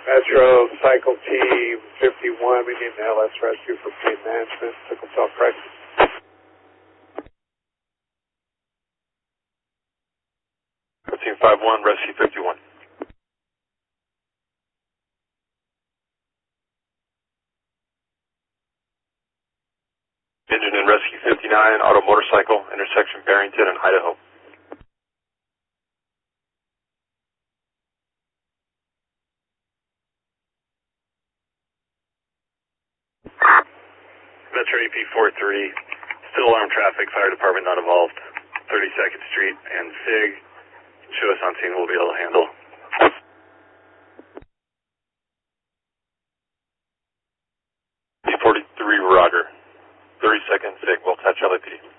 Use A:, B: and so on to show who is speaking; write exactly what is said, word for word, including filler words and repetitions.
A: Metro, Cycle Team fifty-one, we need an L S rescue for pain management, sickle cell crisis.
B: Team five one, Rescue fifty-one. Engine in Rescue fifty-nine, auto motorcycle, intersection Barrington and Idaho. Metro E P forty-three, still alarm traffic, fire department not involved. thirty-second Street and SIG, show us on scene, we'll be able to handle. E forty-three, Roger. thirty-second SIG, we'll touch L A P D.